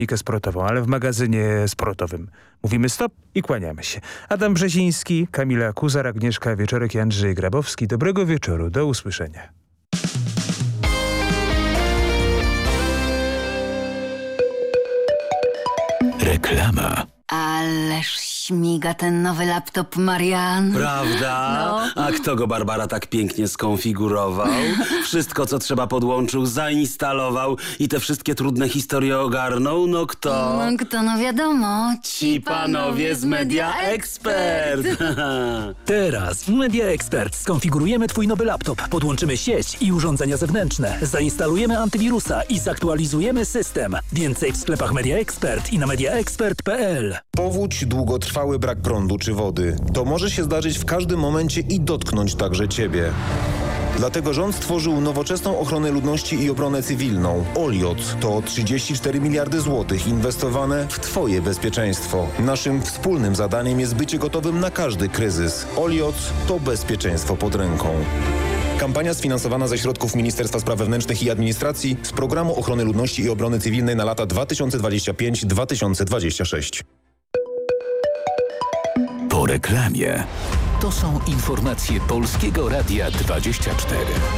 technikę sportową, ale w magazynie sportowym mówimy stop i kłaniamy się. Adam Brzeziński, Kamila Kuzar, Agnieszka Wieczorek i Andrzej Grabowski. Dobrego wieczoru, do usłyszenia. Reklama. Ależ śmiga ten nowy laptop, Marian. Prawda? No. A kto go, Barbara, tak pięknie skonfigurował? Wszystko, co trzeba, podłączył, zainstalował i te wszystkie trudne historie ogarnął? No kto? No wiadomo, ci Panowie z Media Expert. Teraz w Media Expert skonfigurujemy Twój nowy laptop, podłączymy sieć i urządzenia zewnętrzne, zainstalujemy antywirusa i zaktualizujemy system. Więcej w sklepach Media Expert i na mediaexpert.pl. Powódź, długotrwały brak prądu czy wody. To może się zdarzyć w każdym momencie i dotknąć także Ciebie. Dlatego rząd stworzył nowoczesną ochronę ludności i obronę cywilną. OLIOT to 34 miliardy złotych inwestowane w Twoje bezpieczeństwo. Naszym wspólnym zadaniem jest bycie gotowym na każdy kryzys. OLIOT to bezpieczeństwo pod ręką. Kampania sfinansowana ze środków Ministerstwa Spraw Wewnętrznych i Administracji z Programu Ochrony Ludności i Obrony Cywilnej na lata 2025-2026. Po reklamie. To są informacje Polskiego Radia 24.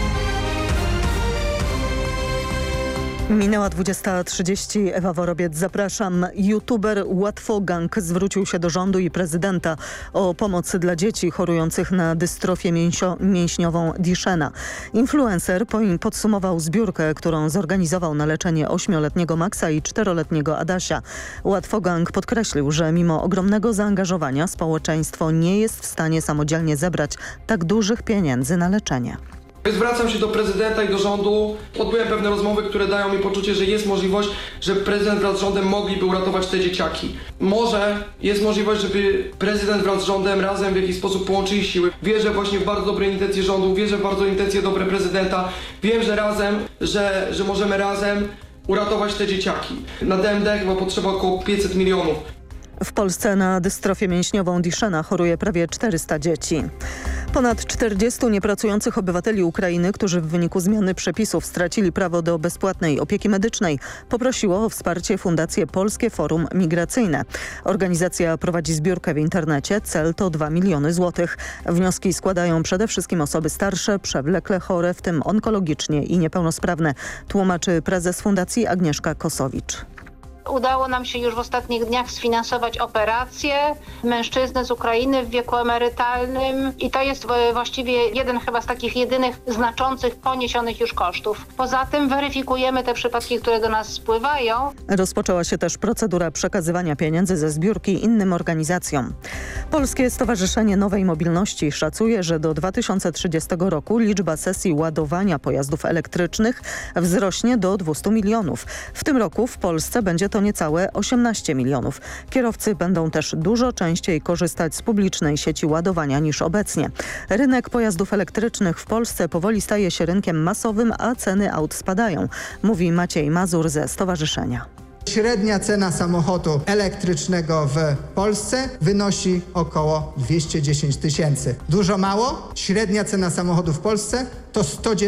Minęła 20:30. Ewa Worobiec, zapraszam. YouTuber Łatwogang zwrócił się do rządu i prezydenta o pomoc dla dzieci chorujących na dystrofię mięśniową Duchenne. Influencer podsumował zbiórkę, którą zorganizował na leczenie 8-letniego Maxa i 4-letniego Adasia. Łatwogang podkreślił, że mimo ogromnego zaangażowania społeczeństwo nie jest w stanie samodzielnie zebrać tak dużych pieniędzy na leczenie. Zwracam się do prezydenta i do rządu. Odbyłem pewne rozmowy, które dają mi poczucie, że jest możliwość, że prezydent wraz z rządem mogliby uratować te dzieciaki. Może jest możliwość, żeby prezydent wraz z rządem razem w jakiś sposób połączyli siły. Wierzę właśnie w bardzo dobre intencje rządu, wierzę w bardzo intencje dobre prezydenta. Wiem, że razem, że możemy razem uratować te dzieciaki. Na DMD chyba potrzeba około 500 milionów. W Polsce na dystrofię mięśniową Duchenne choruje prawie 400 dzieci. Ponad 40 niepracujących obywateli Ukrainy, którzy w wyniku zmiany przepisów stracili prawo do bezpłatnej opieki medycznej, poprosiło o wsparcie Fundację Polskie Forum Migracyjne. Organizacja prowadzi zbiórkę w internecie, cel to 2 miliony złotych. Wnioski składają przede wszystkim osoby starsze, przewlekle chore, w tym onkologicznie i niepełnosprawne, tłumaczy prezes Fundacji Agnieszka Kosowicz. Udało nam się już w ostatnich dniach sfinansować operację mężczyzny z Ukrainy w wieku emerytalnym i to jest właściwie jeden chyba z takich jedynych znaczących poniesionych już kosztów. Poza tym weryfikujemy te przypadki, które do nas spływają. Rozpoczęła się też procedura przekazywania pieniędzy ze zbiórki innym organizacjom. Polskie Stowarzyszenie Nowej Mobilności szacuje, że do 2030 roku liczba sesji ładowania pojazdów elektrycznych wzrośnie do 200 milionów. W tym roku w Polsce będzie to niecałe 18 milionów. Kierowcy będą też dużo częściej korzystać z publicznej sieci ładowania niż obecnie. Rynek pojazdów elektrycznych w Polsce powoli staje się rynkiem masowym, a ceny aut spadają, mówi Maciej Mazur ze stowarzyszenia. Średnia cena samochodu elektrycznego w Polsce wynosi około 210 tysięcy. Dużo mało? Średnia cena samochodu w Polsce to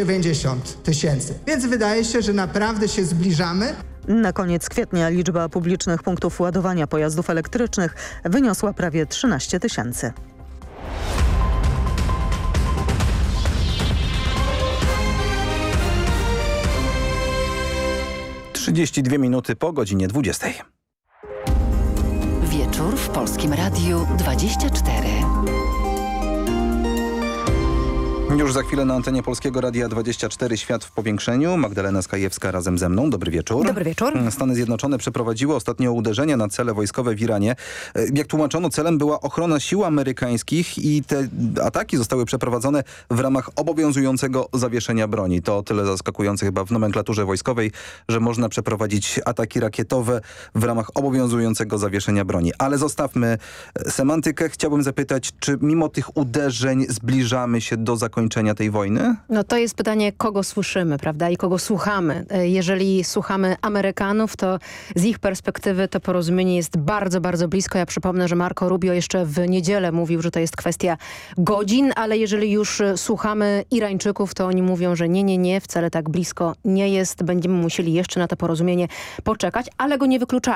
190 tysięcy. Więc wydaje się, że naprawdę się zbliżamy. Na koniec kwietnia liczba publicznych punktów ładowania pojazdów elektrycznych wyniosła prawie 13 tysięcy. Dwie minuty po godzinie 20. Wieczór w Polskim Radiu 24. Już za chwilę na antenie Polskiego Radia 24 Świat w powiększeniu. Magdalena Skajewska razem ze mną. Dobry wieczór. Dobry wieczór. Stany Zjednoczone przeprowadziły ostatnio uderzenia na cele wojskowe w Iranie. Jak tłumaczono, celem była ochrona sił amerykańskich i te ataki zostały przeprowadzone w ramach obowiązującego zawieszenia broni. To tyle zaskakujące chyba w nomenklaturze wojskowej, że można przeprowadzić ataki rakietowe w ramach obowiązującego zawieszenia broni. Ale zostawmy semantykę. Chciałbym zapytać, czy mimo tych uderzeń zbliżamy się do zakończenia zakończenia tej wojny? No to jest pytanie, kogo słyszymy, prawda, i kogo słuchamy. Jeżeli słuchamy Amerykanów, to z ich perspektywy to porozumienie jest bardzo, bardzo blisko. Ja przypomnę, że Marco Rubio jeszcze w niedzielę mówił, że to jest kwestia godzin, ale jeżeli już słuchamy Irańczyków, to oni mówią, że nie, wcale tak blisko nie jest. Będziemy musieli jeszcze na to porozumienie poczekać, ale go nie wykluczają.